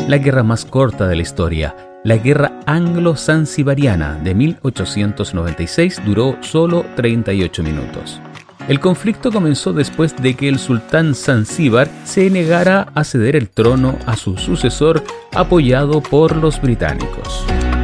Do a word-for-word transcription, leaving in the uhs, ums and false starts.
la guerra más corta de la historia. La guerra anglo-zanzibariana de mil ochocientos noventa y seis duró solo treinta y ocho minutos. El conflicto comenzó después de que el sultán Zanzíbar se negara a ceder el trono a su sucesor apoyado por los británicos.